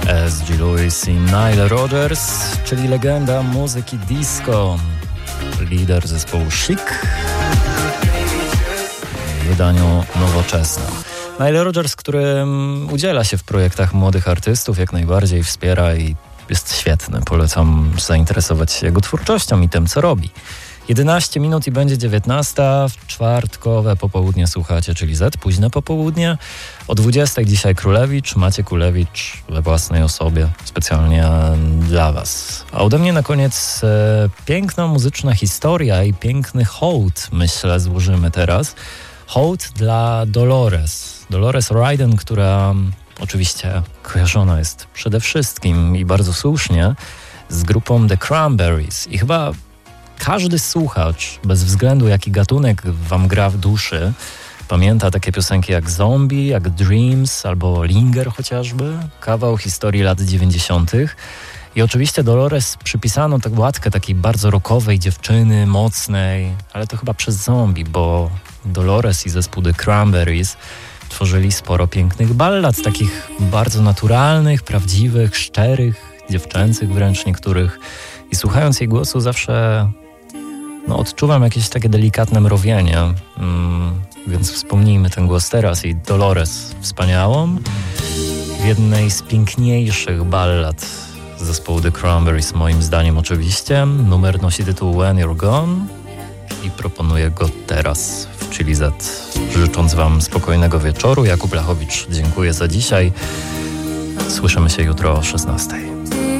S.G. Lewis i Nile Rodgers, czyli legenda muzyki disco, lider zespołu Chic w wydaniu nowoczesnym. Nile Rodgers, który udziela się w projektach młodych artystów, jak najbardziej wspiera i jest świetny. Polecam zainteresować się jego twórczością i tym, co robi. 11 minut i będzie 19. W czwartkowe popołudnie słuchacie, czyli Z, późne popołudnie. O 20 dzisiaj Królewicz, Maciek Kulewicz we własnej osobie, specjalnie dla Was. A ode mnie na koniec piękna muzyczna historia i piękny hołd, myślę, złożymy teraz. Hołd dla Dolores. Dolores O'Riordan, która oczywiście kojarzona jest przede wszystkim i bardzo słusznie z grupą The Cranberries. I chyba każdy słuchacz, bez względu jaki gatunek wam gra w duszy, pamięta takie piosenki jak Zombie, jak Dreams albo Linger chociażby, kawał historii lat 90. I oczywiście Dolores przypisano tak łatkę takiej bardzo rockowej dziewczyny, mocnej, ale to chyba przez Zombie, bo Dolores i zespół The Cranberries tworzyli sporo pięknych ballad, takich bardzo naturalnych, prawdziwych, szczerych, dziewczęcych wręcz niektórych. I słuchając jej głosu zawsze odczuwam jakieś takie delikatne mrowienie, więc wspomnijmy ten głos teraz i Dolores wspaniałą w jednej z piękniejszych ballad zespołu The Cranberries, moim zdaniem oczywiście. Numer nosi tytuł When You're Gone i proponuję go teraz w Chili Z. Życząc wam spokojnego wieczoru, Jakub Lachowicz, dziękuję za dzisiaj. Słyszymy się jutro o 16:00.